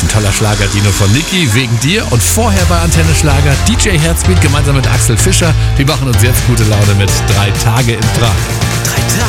toller Schlager, Dino von Niki, wegen dir. Und vorher bei Antenne Schlager DJ Herzbeat gemeinsam mit Axel Fischer. Die machen uns jetzt gute Laune mit 3 Tage in Prag. 3 Tage.